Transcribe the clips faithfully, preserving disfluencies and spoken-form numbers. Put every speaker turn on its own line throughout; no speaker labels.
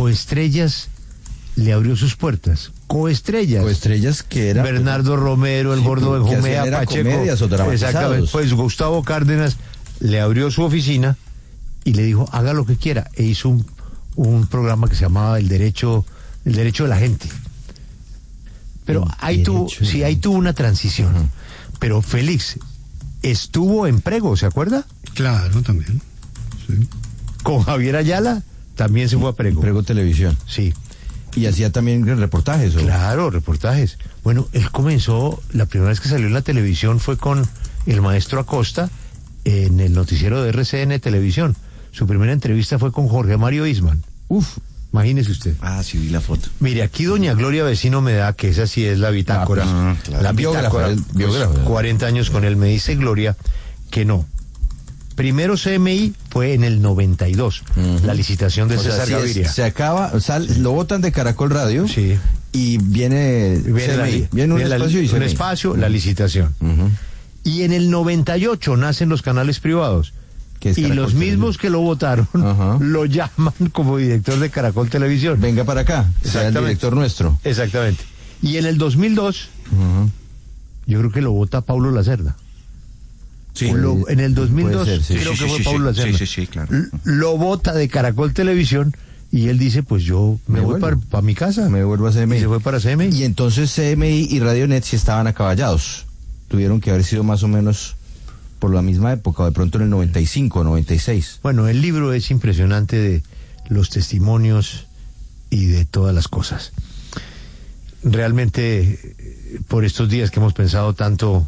Coestrellas le abrió sus puertas. Coestrellas.
Coestrellas que era
Bernardo Romero, el
sí,
gordo de Jumea, Pacheco.
Comedias o dramatizados.
Exactamente. Pues Gustavo Cárdenas le abrió su oficina y le dijo, haga lo que quiera. E hizo un, un programa que se llamaba El Derecho, el Derecho de la Gente. Pero el ahí tuvo, de... sí, ahí tuvo una transición. Uh-huh. Pero Félix estuvo en Prego, ¿se acuerda?
Claro, también. Sí.
Con Javier Ayala también se fue a Prego.
Prego Televisión.
Sí.
Y hacía también reportajes, ¿o?
Claro, reportajes. Bueno, él comenzó, la primera vez que salió en la televisión fue con el maestro Acosta en el noticiero de R C N Televisión. Su primera entrevista fue con Jorge Mario Isman.
Uf,
imagínese usted.
Ah, sí, vi la foto.
Mire, aquí doña Gloria Vecino me da que esa sí es la bitácora.
Ah, claro.
La bitácora.
Biógrafa, biógrafa.
Pues, cuarenta años con él, me dice Gloria que no. Primero C M I fue en el noventa y dos, uh-huh. La licitación de o César sea, Gaviria.
Es, se acaba, sal, lo botan de Caracol Radio.
Sí.
Y viene,
viene,
C M I,
la,
viene un
viene
espacio
la,
y
un
C M I.
espacio, la licitación. Uh-huh. Y en el noventa y ocho nacen los canales privados.
Es
y los mismos que lo votaron uh-huh. lo llaman como director de Caracol Televisión.
Venga para acá, sea el director nuestro.
Exactamente. Y en el dos mil dos, uh-huh. yo creo que lo vota Paulo Lacerda.
Sí,
lo, en el dos mil dos
ser, sí.
creo
sí,
que
sí,
fue
sí,
Paulo
sí,
Lacerda.
Sí, sí, sí, claro.
Lo vota de Caracol Televisión y él dice, pues yo me, me voy para, para mi casa.
Me vuelvo a C M I.
Y se fue para C M I.
Y entonces C M I y Radionet sí estaban acaballados. Tuvieron que haber sido más o menos por la misma época, o de pronto en el noventa y cinco, noventa y seis.
Bueno, el libro es impresionante de los testimonios y de todas las cosas. Realmente, por estos días que hemos pensado tanto,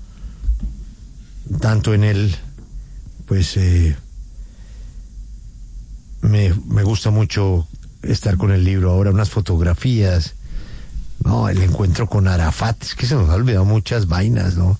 tanto en él, pues eh, me, me gusta mucho estar con el libro. Ahora unas fotografías, no, el encuentro con Arafat, es que se nos ha olvidado muchas vainas, ¿no?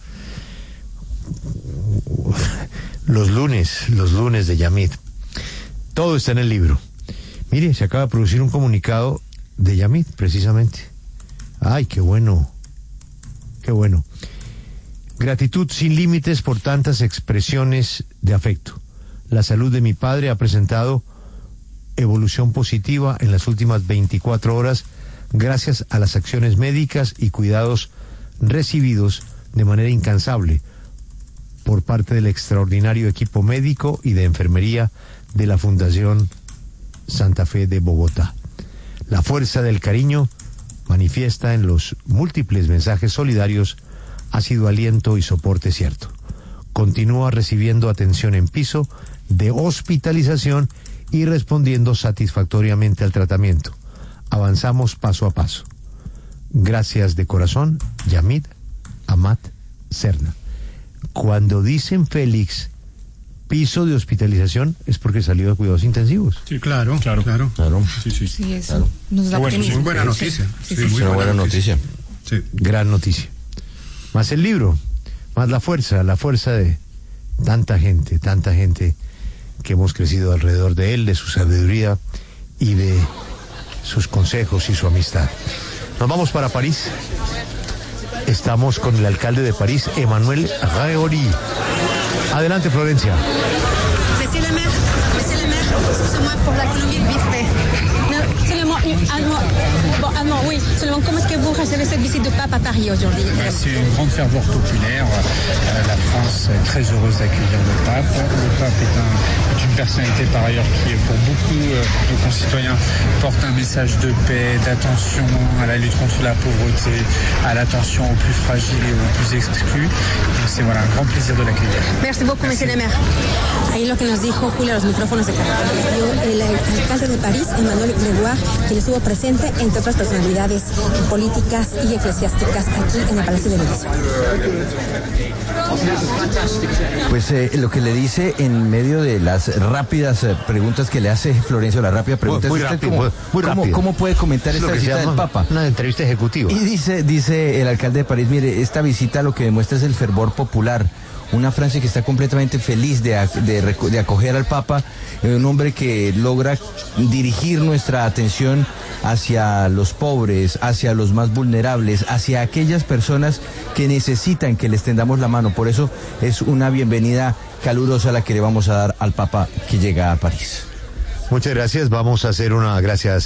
Los lunes, los lunes de Yamid. Todo está en el libro. Mire, se acaba de producir un comunicado de Yamid, precisamente. Ay, qué bueno. Qué bueno. Gratitud sin límites por tantas expresiones de afecto. La salud de mi padre ha presentado evolución positiva en las últimas veinticuatro horas gracias a las acciones médicas y cuidados recibidos de manera incansable por parte del extraordinario equipo médico y de enfermería de la Fundación Santa Fe de Bogotá. La fuerza del cariño manifiesta en los múltiples mensajes solidarios ha sido aliento y soporte cierto. Continúa recibiendo atención en piso de hospitalización y respondiendo satisfactoriamente al tratamiento. Avanzamos paso a paso. Gracias de corazón, Yamid Amat Serna. Cuando dicen Félix piso de hospitalización es porque salió de cuidados intensivos.
Sí, claro, claro, claro.
claro.
Sí, sí.
Sí, eso
claro.
nos da
bueno, muy buena noticia.
Sí, sí,
sí,
sí,
muy
una buena noticia.
noticia. Sí.
Gran noticia. Más el libro, más la fuerza, la fuerza de tanta gente, tanta gente que hemos crecido alrededor de él, de su sabiduría y de sus consejos y su amistad. Nos vamos para París. Estamos con el alcalde de París, Emmanuel Raori. Adelante, Florencia.
Monsieur le maire, monsieur le maire, excusez-moi pour la Colombie vite fait. No, seulement un mot. Bon, un mot, oui. Seulement, comment est-ce que vous recevez cette visite de pape à Paris aujourd'hui?
Ben, c'est une grande ferveur populaire. Euh, la France est très heureuse d'accueillir le pape. Le pape est, un, est une personnalité par ailleurs qui, pour beaucoup euh, de nos concitoyens, porte un message de paix, d'attention à la lutte contre la pauvreté, à l'attention aux plus fragiles et aux plus exclus. Donc c'est voilà, un grand plaisir de l'accueillir.
Merci beaucoup, monsieur le maire.
Ahí lo que nos dijo Julio a los micrófonos de Caracol Radio, el alcalde de París, Emmanuel Gregoire, quien estuvo presente entre otras personalidades políticas y eclesiásticas aquí en el Palacio de Venecia.
Pues eh, lo que le dice en medio de las rápidas eh, preguntas que le hace Florencio, la rápida pregunta
muy,
es
muy
usted
rápido,
cómo,
muy
cómo,
rápido.
¿cómo puede comentar
Es
esta visita del Papa?
Una entrevista ejecutiva.
Y dice, dice el alcalde de París, mire, esta visita lo que demuestra es el fervor popular. Una Francia que está completamente feliz de, de, de acoger al Papa, eh, un hombre que logra dirigir nuestra atención hacia los pobres, hacia los más vulnerables, hacia aquellas personas que necesitan que les tendamos la mano. Por eso es una bienvenida calurosa la que le vamos a dar al Papa que llega a París.
Muchas gracias. Vamos a hacer una gracias.